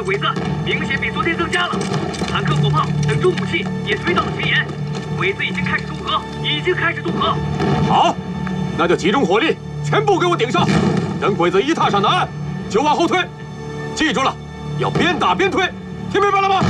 的鬼子明显比昨天增加了，坦克、火炮等重武器也推到了前沿，鬼子已经开始渡河。 好，那就集中火力，全部给我顶上！等鬼子一踏上南岸，就往后退。记住了，要边打边退，听明白了吗？